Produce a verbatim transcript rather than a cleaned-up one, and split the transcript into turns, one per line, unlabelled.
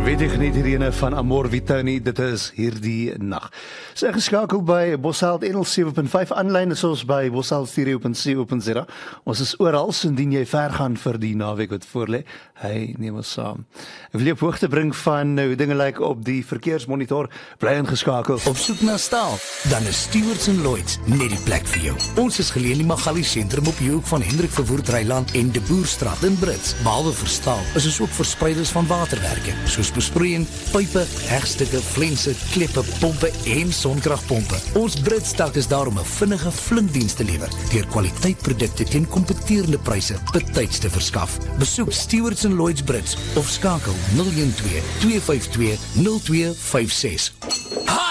Weet jy geniet hierdie van Amor Vitani, dit is hierdie nag. Sy so, geskakel by Bosheld one oh seven point five, aanlyn is ons by bosheld stereo dot co dot za. Ons is oral, so indien jy ver gaan vir die naweek wat voorlê, hy neem ons saam. Ek wil jy op hoogte bring van hoe dinge lyk op die verkeersmonitor, bly ingeskakel.
Op soek na staal, dan is Stewards and Lloyds net die plek vir jou. Ons is geleë in die Magali sentrum op die hoek van Hendrik Verwoerd Ryland en De Boerstraat in Brits. Behalwe vir staal, is ons ook verspreiders van waterwerke, soos besproeiing, pype, hegstukke, flense, kleppe, pompe en sonkragpompe. Ons Britstak is daar om 'n vinnige flinkdiens te lewer, deur kwaliteitprodukte teen kompeterende pryse betyds te verskaf. Besoek Stewards and Lloyds Brits of skakel zero one two, two five two, zero two five six.